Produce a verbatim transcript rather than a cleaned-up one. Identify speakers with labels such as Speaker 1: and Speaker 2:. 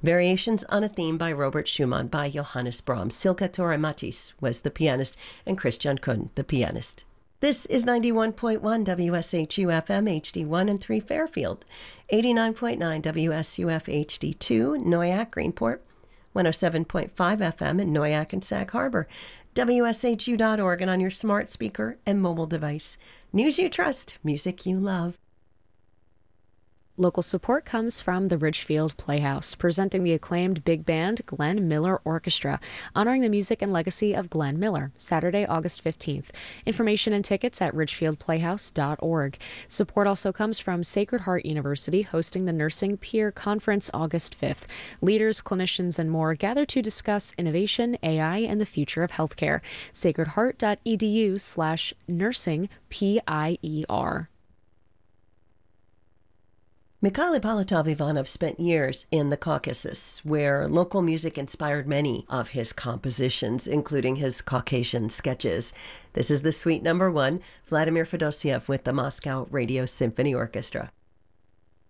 Speaker 1: Variations on a Theme by Robert Schumann by Johannes Brahms. Silke Torre Mattis was the pianist and Christian Kuhn, the pianist. This is ninety-one point one W S H U F M H D one and three Fairfield, eighty-nine point nine W S U F H D two Noyak Greenport, one oh seven point five F M in Noyak and Sag Harbor, W S H U dot org, and on your smart speaker and mobile device. News you trust, music you love.
Speaker 2: Local support comes from the Ridgefield Playhouse, presenting the acclaimed big band Glenn Miller Orchestra, honoring the music and legacy of Glenn Miller, Saturday, August fifteenth. Information and tickets at ridgefield playhouse dot org. Support also comes from Sacred Heart University, hosting the Nursing Peer Conference August fifth. Leaders, clinicians, and more gather to discuss innovation, A I, and the future of healthcare. sacred heart dot e d u slash nursing P I E R.
Speaker 1: Mikhail Ippolitov-Ivanov spent years in the Caucasus, where local music inspired many of his compositions, including his Caucasian sketches. This is the suite number one, Vladimir Fedosiev with the Moscow Radio Symphony Orchestra.